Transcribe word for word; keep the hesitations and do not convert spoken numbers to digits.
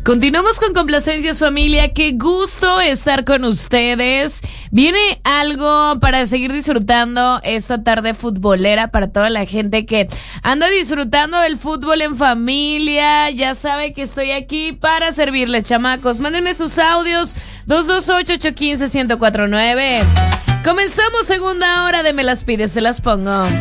Continuamos con complacencias, familia. Qué gusto estar con ustedes. Viene algo para seguir disfrutando esta tarde futbolera para toda la gente que anda disfrutando del fútbol en familia. Ya sabe que estoy aquí para servirles, chamacos. Mándenme sus audios dos dos ocho, ocho uno cinco, uno cero cuatro nueve. Comenzamos segunda hora de Me las pides, te las pongo.